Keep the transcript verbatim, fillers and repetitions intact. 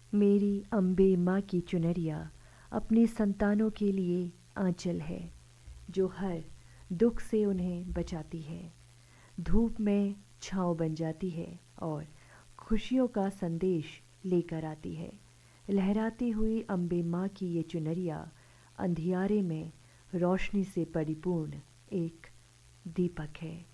मेरी अम्बे माँ की चुनरिया अपनी संतानों के लिए आंचल है, जो हर दुख से उन्हें बचाती है। धूप में छाँव बन जाती है और खुशियों का संदेश लेकर आती है। लहराती हुई अम्बे माँ की ये चुनरिया अंधियारे में रोशनी से परिपूर्ण एक दीपक है।